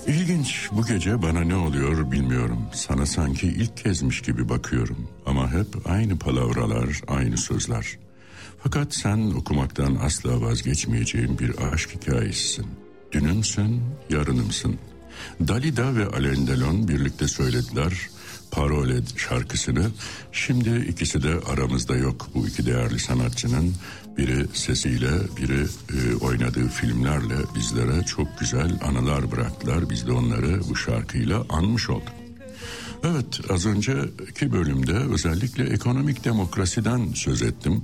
İlginç, bu gece bana ne oluyor bilmiyorum. Sana sanki ilk kezmiş gibi bakıyorum. Ama hep aynı palavralar, aynı sözler. Fakat sen okumaktan asla vazgeçmeyeceğim bir aşk hikayesisin. Dünümsün, yarınımsın. Dalida ve Alain Delon birlikte söylediler Parole şarkısını. Şimdi ikisi de aramızda yok, bu iki değerli sanatçının. Biri sesiyle, biri oynadığı filmlerle bizlere çok güzel anılar bıraktılar. Biz de onları bu şarkıyla anmış olduk. Evet, az önceki bölümde özellikle ekonomik demokrasiden söz ettim.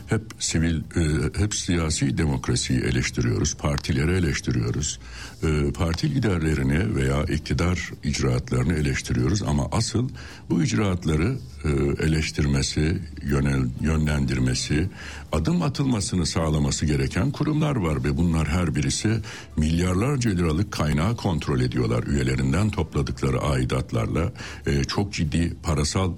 Hep siyasi demokrasiyi eleştiriyoruz, partileri eleştiriyoruz. Parti liderlerini veya iktidar icraatlarını eleştiriyoruz ama asıl bu icraatları eleştirmesi, yönlendirmesi, adım atılmasını sağlaması gereken kurumlar var ve bunlar her birisi milyarlarca liralık kaynağı kontrol ediyorlar. Üyelerinden topladıkları aidatlarla çok ciddi parasal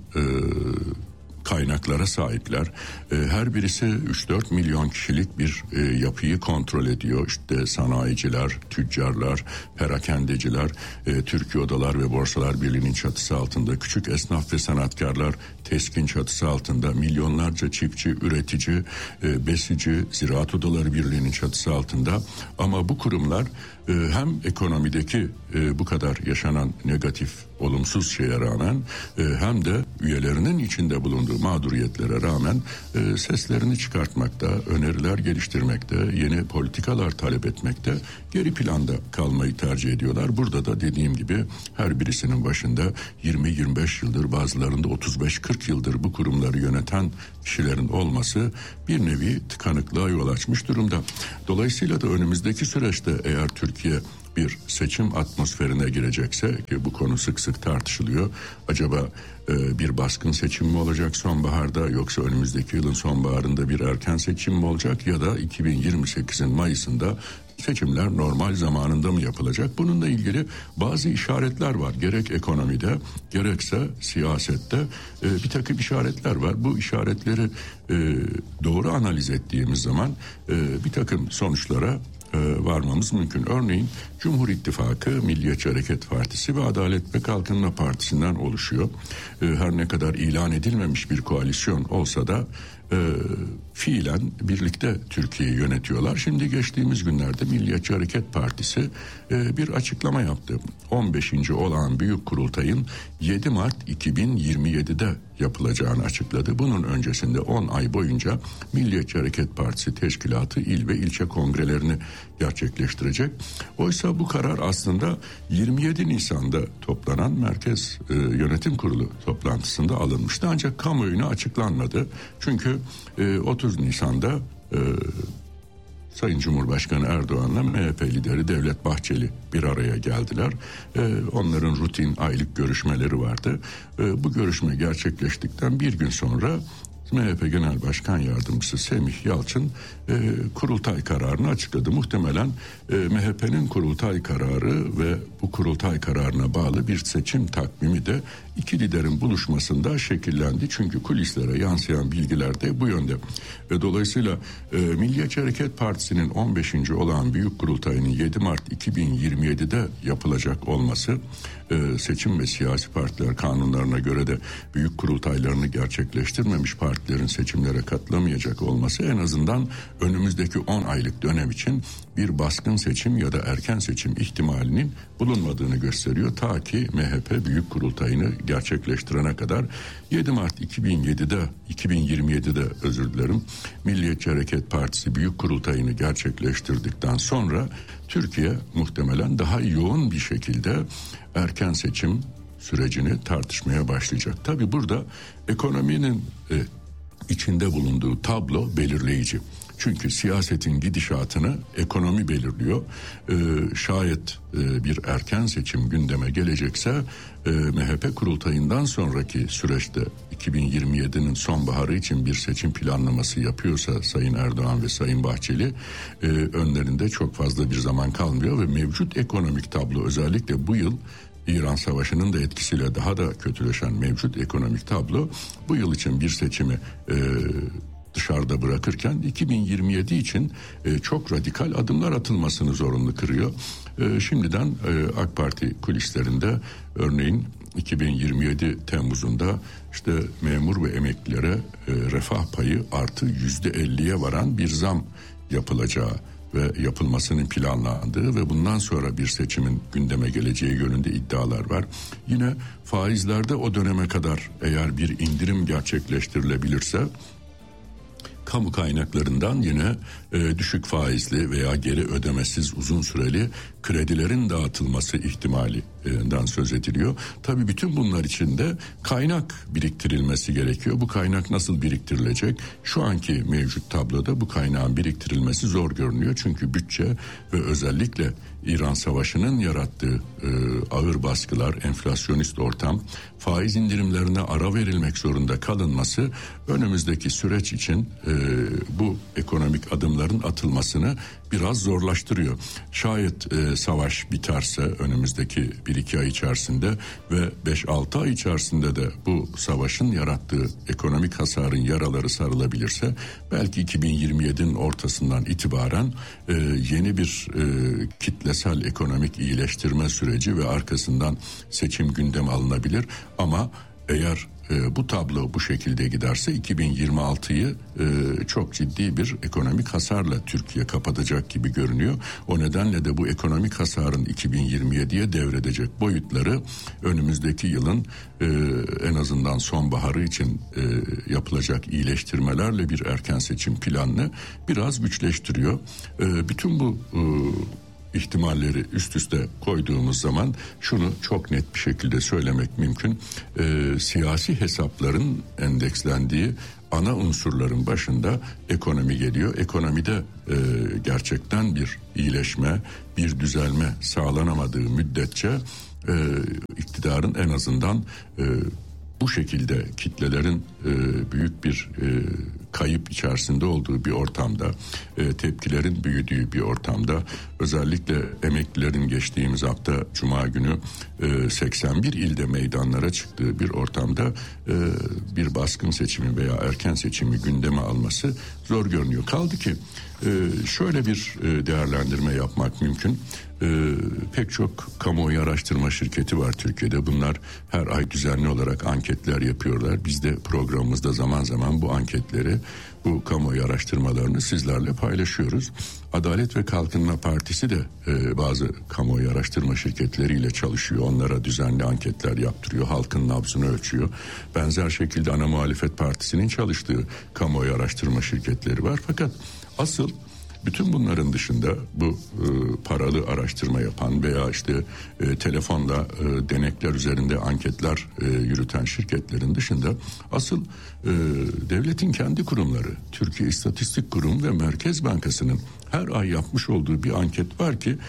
kaynaklara sahipler. Her birisi 3-4 milyon kişilik bir yapıyı kontrol ediyor. İşte sanayiciler, tüccarlar, perakendeciler, Türkiye Odalar ve Borsalar Birliği'nin çatısı altında, küçük esnaf ve sanatkarlar TESK'in çatısı altında, milyonlarca çiftçi, üretici, besici, Ziraat Odaları Birliği'nin çatısı altında. Ama bu kurumlar hem ekonomideki bu kadar yaşanan negatif, olumsuz şeye rağmen hem de üyelerinin içinde bulunduğu mağduriyetlere rağmen seslerini çıkartmakta, öneriler geliştirmekte, yeni politikalar talep etmekte, geri planda kalmayı tercih ediyorlar. Burada da dediğim gibi her birisinin başında 20-25 yıldır, bazılarında 35-40 yıldır bu kurumları yöneten kişilerin olması bir nevi tıkanıklığa yol açmış durumda. Dolayısıyla da önümüzdeki süreçte eğer Türkiye bir seçim atmosferine girecekse, ki bu konu sık sık tartışılıyor, acaba bir baskın seçim mi olacak sonbaharda, yoksa önümüzdeki yılın sonbaharında bir erken seçim mi olacak, ya da 2028'in Mayıs'ında seçimler normal zamanında mı yapılacak? Bununla ilgili bazı işaretler var. Gerek ekonomide gerekse siyasette bir takım işaretler var. Bu işaretleri doğru analiz ettiğimiz zaman bir takım sonuçlara varmamız mümkün. Örneğin Cumhur İttifakı, Milliyetçi Hareket Partisi ve Adalet ve Kalkınma Partisi'nden oluşuyor. Her ne kadar ilan edilmemiş bir koalisyon olsa da fiilen birlikte Türkiye'yi yönetiyorlar. Şimdi geçtiğimiz günlerde Milliyetçi Hareket Partisi bir açıklama yaptı. 15. olağan büyük kurultayın 7 Mart 2027'de yapılacağını açıkladı. Bunun öncesinde 10 ay boyunca Milliyetçi Hareket Partisi teşkilatı il ve ilçe kongrelerini gerçekleştirecek. Oysa bu karar aslında 27 Nisan'da toplanan Merkez Yönetim Kurulu toplantısında alınmıştı. Ancak kamuoyuna açıklanmadı. Çünkü 30 Nisan'da Sayın Cumhurbaşkanı Erdoğan'la MHP lideri Devlet Bahçeli bir araya geldiler. Onların rutin aylık görüşmeleri vardı. Bu görüşme gerçekleştikten bir gün sonra MHP Genel Başkan Yardımcısı Semih Yalçın kurultay kararını açıkladı. Muhtemelen MHP'nin kurultay kararı ve bu kurultay kararına bağlı bir seçim takvimi de iki liderin buluşmasında şekillendi. Çünkü kulislere yansıyan bilgiler de bu yönde. Dolayısıyla Milliyetçi Hareket Partisi'nin 15. olağan büyük kurultayının 7 Mart 2027'de yapılacak olması, seçim ve siyasi partiler kanunlarına göre de büyük kurultaylarını gerçekleştirmemiş partilerin seçimlere katılamayacak olması, en azından önümüzdeki 10 aylık dönem için bir baskın seçim ya da erken seçim ihtimalinin bulunmadığını gösteriyor. Ta ki MHP büyük kurultayını gerçekleştirene kadar 7 Mart 2027'de Milliyetçi Hareket Partisi büyük kurultayını gerçekleştirdikten sonra Türkiye muhtemelen daha yoğun bir şekilde erken seçim sürecini tartışmaya başlayacak. Tabii burada ekonominin içinde bulunduğu tablo belirleyici. Çünkü siyasetin gidişatını ekonomi belirliyor. Şayet bir erken seçim gündeme gelecekse MHP kurultayından sonraki süreçte 2027'nin sonbaharı için bir seçim planlaması yapıyorsa Sayın Erdoğan ve Sayın Bahçeli, önlerinde çok fazla bir zaman kalmıyor ve mevcut ekonomik tablo, özellikle bu yıl İran Savaşı'nın da etkisiyle daha da kötüleşen mevcut ekonomik tablo, bu yıl için bir seçimi dışarıda bırakırken 2027 için çok radikal adımlar atılmasını zorunlu kırıyor. Şimdiden AK Parti kulislerinde örneğin 2027 Temmuz'unda işte memur ve emeklilere refah payı artı %50'ye varan bir zam yapılacağı ve yapılmasının planlandığı ve bundan sonra bir seçimin gündeme geleceği yönünde iddialar var. Yine faizlerde o döneme kadar eğer bir indirim gerçekleştirilebilirse kamu kaynaklarından yine düşük faizli veya geri ödemesiz uzun süreli kredilerin dağıtılması ihtimalinden söz ediliyor. Tabii bütün bunlar için de kaynak biriktirilmesi gerekiyor. Bu kaynak nasıl biriktirilecek? Şu anki mevcut tabloda bu kaynağın biriktirilmesi zor görünüyor. Çünkü bütçe ve özellikle İran Savaşı'nın yarattığı ağır baskılar, enflasyonist ortam, faiz indirimlerine ara verilmek zorunda kalınması önümüzdeki süreç için bu ekonomik adımların atılmasını biraz zorlaştırıyor. Şayet savaş biterse önümüzdeki 1-2 ay içerisinde ve 5-6 ay içerisinde de bu savaşın yarattığı ekonomik hasarın yaraları sarılabilirse belki 2027'nin ortasından itibaren yeni bir kitlesel ekonomik iyileştirme süreci ve arkasından seçim gündeme alınabilir. Ama eğer bu tablo bu şekilde giderse 2026'yı çok ciddi bir ekonomik hasarla Türkiye kapatacak gibi görünüyor. O nedenle de bu ekonomik hasarın 2027'ye devredecek boyutları önümüzdeki yılın en azından sonbaharı için yapılacak iyileştirmelerle bir erken seçim planını biraz güçleştiriyor. Bütün bu ihtimalleri üst üste koyduğumuz zaman şunu çok net bir şekilde söylemek mümkün. Siyasi hesapların endekslendiği ana unsurların başında ekonomi geliyor. Ekonomide gerçekten bir iyileşme, bir düzelme sağlanamadığı müddetçe iktidarın en azından bu şekilde kitlelerin büyük bir kayıp içerisinde olduğu bir ortamda, tepkilerin büyüdüğü bir ortamda, özellikle emeklilerin geçtiğimiz hafta Cuma günü 81 ilde meydanlara çıktığı bir ortamda bir baskın seçimi veya erken seçimi gündeme alması zor görünüyor. Kaldı ki şöyle bir değerlendirme yapmak mümkün. Pek çok kamuoyu araştırma şirketi var Türkiye'de. Bunlar her ay düzenli olarak anketler yapıyorlar. Biz de programımızda zaman zaman bu anketleri, bu kamuoyu araştırmalarını sizlerle paylaşıyoruz. Adalet ve Kalkınma Partisi de bazı kamuoyu araştırma şirketleriyle çalışıyor. Onlara düzenli anketler yaptırıyor. Halkın nabzını ölçüyor. Benzer şekilde ana muhalefet partisinin çalıştığı kamuoyu araştırma şirketleri var. Fakat asıl bütün bunların dışında bu paralı araştırma yapan veya işte telefonla denekler üzerinde anketler yürüten şirketlerin dışında asıl devletin kendi kurumları, Türkiye İstatistik Kurumu ve Merkez Bankası'nın her ay yapmış olduğu bir anket var ki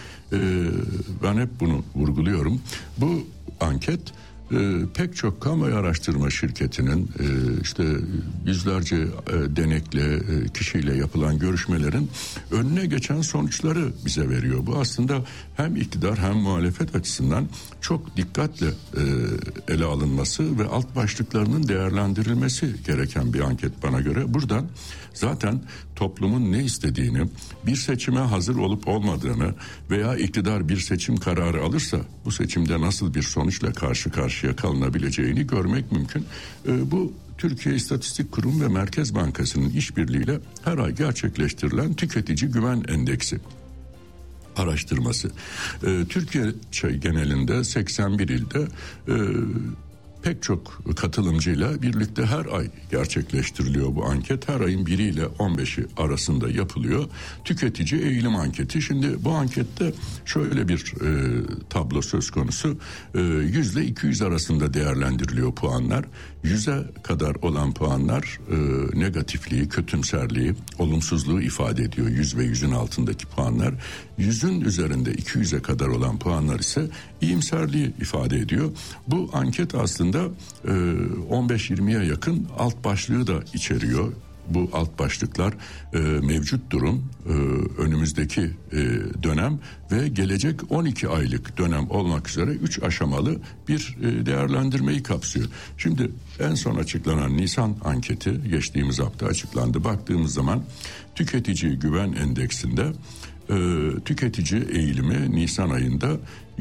ben hep bunu vurguluyorum. Bu anket pek çok kamuoyu araştırma şirketinin işte yüzlerce denekle kişiyle yapılan görüşmelerin önüne geçen sonuçları bize veriyor. Bu aslında hem iktidar hem muhalefet açısından çok dikkatle ele alınması ve alt başlıklarının değerlendirilmesi gereken bir anket bana göre. Buradan zaten toplumun ne istediğini, bir seçime hazır olup olmadığını veya iktidar bir seçim kararı alırsa bu seçimde nasıl bir sonuçla karşı karşıya kalınabileceğini görmek mümkün. Bu Türkiye İstatistik Kurumu ve Merkez Bankası'nın işbirliğiyle her ay gerçekleştirilen Tüketici Güven Endeksi araştırması. Türkiye genelinde 81 ilde pek çok katılımcıyla birlikte her ay gerçekleştiriliyor bu anket. Her ayın 1 ile 15'i arasında yapılıyor. Tüketici eğilim anketi. Şimdi bu ankette şöyle bir tablo söz konusu. 100 ile 200 arasında değerlendiriliyor puanlar. 100'e kadar olan puanlar negatifliği, kötümserliği, olumsuzluğu ifade ediyor. 100 ve 100'ün altındaki puanlar. 100'ün üzerinde 200'e kadar olan puanlar ise iyimserliği ifade ediyor. Bu anket aslında 15-20'ye yakın alt başlığı da içeriyor. Bu alt başlıklar mevcut durum, önümüzdeki dönem ve gelecek 12 aylık dönem olmak üzere 3 aşamalı bir değerlendirmeyi kapsıyor. Şimdi en son açıklanan Nisan anketi geçtiğimiz hafta açıklandı. Baktığımız zaman Tüketici Güven Endeksinde tüketici eğilimi Nisan ayında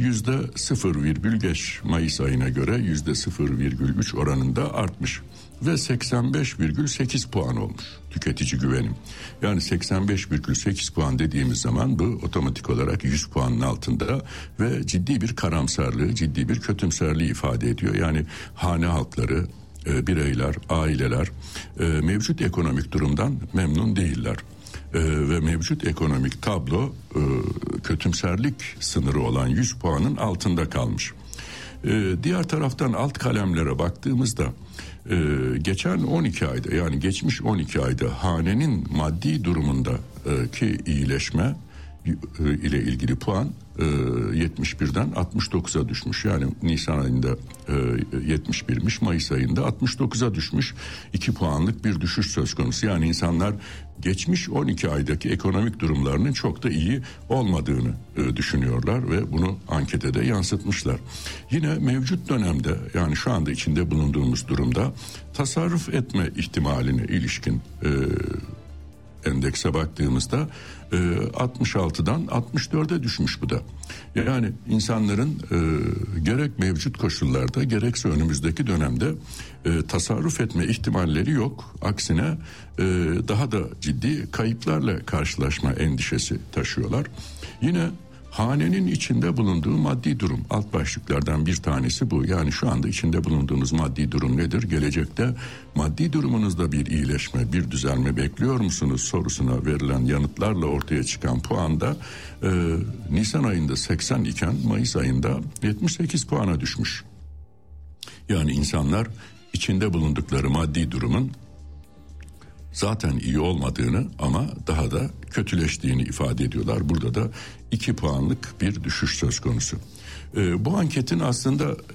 %0,5, Mayıs ayına göre %0,3 oranında artmış ve 85,8 puan olmuş tüketici güvenim. Yani 85,8 puan dediğimiz zaman bu otomatik olarak 100 puanın altında ve ciddi bir karamsarlığı, ciddi bir kötümserliği ifade ediyor. Yani hane halkları, bireyler, aileler mevcut ekonomik durumdan memnun değiller. Ve mevcut ekonomik tablo kötümserlik sınırı olan 100 puanın altında kalmış. Diğer taraftan alt kalemlere baktığımızda geçen 12 ayda, yani geçmiş 12 ayda hanenin maddi durumundaki iyileşme ile ilgili puan 71'den 69'a düşmüş. Yani Nisan ayında 71'miş, Mayıs ayında 69'a düşmüş. 2 puanlık bir düşüş söz konusu. Yani insanlar geçmiş 12 aydaki ekonomik durumlarının çok da iyi olmadığını düşünüyorlar ve bunu ankete de yansıtmışlar. Yine mevcut dönemde, yani şu anda içinde bulunduğumuz durumda tasarruf etme ihtimaline ilişkin endekse baktığımızda 66'dan 64'e düşmüş bu da. Yani insanların gerek mevcut koşullarda gerekse önümüzdeki dönemde tasarruf etme ihtimalleri yok. Aksine daha da ciddi kayıplarla karşılaşma endişesi taşıyorlar. Yine hanenin içinde bulunduğu maddi durum, alt başlıklardan bir tanesi bu. Yani şu anda içinde bulunduğunuz maddi durum nedir? Gelecekte maddi durumunuzda bir iyileşme, bir düzelme bekliyor musunuz sorusuna verilen yanıtlarla ortaya çıkan puanda Nisan ayında 80 iken Mayıs ayında 78 puana düşmüş. Yani insanlar içinde bulundukları maddi durumun zaten iyi olmadığını ama daha da kötüleştiğini ifade ediyorlar. Burada da 2 puanlık bir düşüş söz konusu. Bu anketin aslında